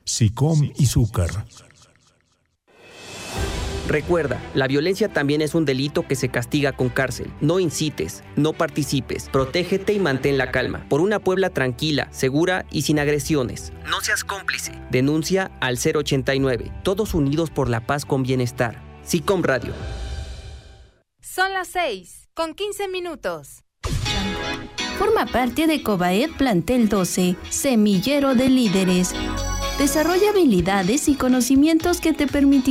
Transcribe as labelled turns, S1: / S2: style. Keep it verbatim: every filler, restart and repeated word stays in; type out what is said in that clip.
S1: SICOM y Zúcar.
S2: Recuerda, la violencia también es un delito que se castiga con cárcel. No incites, no participes, protégete y mantén la calma. Por una Puebla tranquila, segura y sin agresiones. No seas cómplice. Denuncia al cero ochenta y nueve. Todos unidos por la paz con bienestar. SICOM Radio.
S3: Son las seis, con quince minutos.
S4: Forma parte de Cobaed Plantel doce, semillero de líderes. Desarrolla habilidades y conocimientos que te permitirán